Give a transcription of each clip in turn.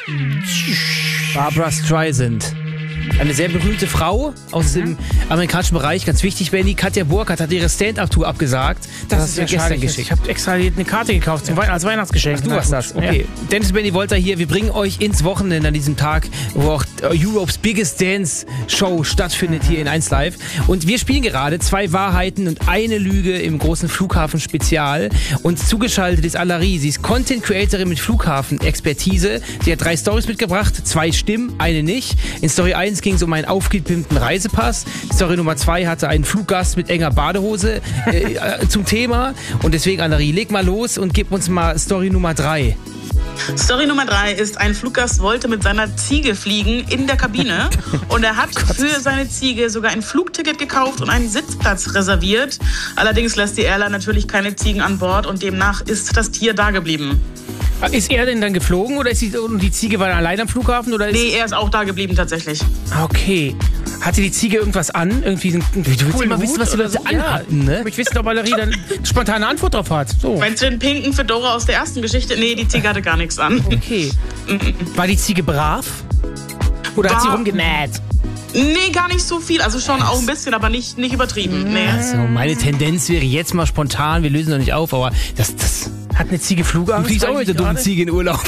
Barbra Streisand. Eine sehr berühmte Frau aus dem amerikanischen Bereich, ganz wichtig, Benny. Katja Burkhardt hat ihre Stand-Up-Tour abgesagt. Das ist ja gestern geschickt. Ich habe extra eine Karte gekauft als Weihnachtsgeschenk. Ach, du warst das, okay. Ja. Dennis und Benny Wolter hier. Wir bringen euch ins Wochenende an diesem Tag, wo auch Europe's Biggest Dance Show stattfindet hier in 1 Live. Und wir spielen gerade 2 Wahrheiten und eine Lüge im großen Flughafen-Spezial. Und zugeschaltet ist Alarie. Sie ist Content-Creatorin mit Flughafen-Expertise. Sie hat 3 Storys mitgebracht, 2 stimmen, eine nicht. In Story 1 ging es um einen aufgepimpten Reisepass. Story Nummer 2 hatte einen Fluggast mit enger Badehose zum Thema. Und deswegen, Alarie, leg mal los und gib uns mal Story Nummer 3. Story Nummer 3 ist, ein Fluggast wollte mit seiner Ziege fliegen in der Kabine und er hat für seine Ziege sogar ein Flugticket gekauft und einen Sitzplatz reserviert. Allerdings lässt die Airline natürlich keine Ziegen an Bord und demnach ist das Tier da geblieben. Ist er denn dann geflogen oder ist die Ziege war allein am Flughafen? Oder Nee, er ist auch da geblieben tatsächlich. Okay. Hatte die Ziege irgendwas an? Irgendwie du willst immer wissen, was die Leute anhatten, ne? Ich weiß nicht, ob Valerie dann spontane Antwort drauf hat. So. Meinst du den pinken Fedora aus der ersten Geschichte? Nee, die Ziege hatte gar nichts an. Okay. War die Ziege brav? Oder hat sie rumgenäht? Nee, gar nicht so viel. Also schon auch ein bisschen, aber nicht übertrieben. Nee. Also meine Tendenz wäre jetzt mal spontan, wir lösen noch nicht auf, aber das hat eine Ziege Flugangst? Du fliegst auch mit der dummen Ziege in Urlaub.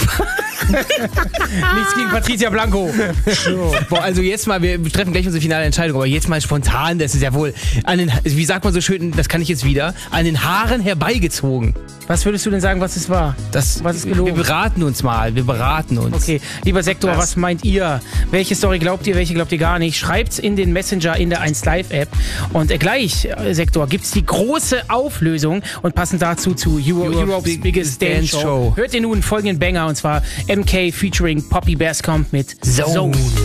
Nichts gegen Patricia Blanco. So. Boah, also jetzt mal, wir treffen gleich unsere finale Entscheidung, aber jetzt mal spontan, das ist ja wohl, wie sagt man so schön, das kann ich jetzt wieder, an den Haaren herbeigezogen. Was würdest du denn sagen, was es war? Was ist gelogen? Wir beraten uns. Okay, lieber Sektor, was meint ihr? Welche Story glaubt ihr, welche glaubt ihr gar nicht? Schreibt's in den Messenger in der 1 Live App. Und gleich, Sektor, gibt's die große Auflösung und passend dazu zu Europe's Biggest Dance Show. Hört ihr nun folgenden Banger, und zwar MK featuring Poppy Basscomb mit Zone.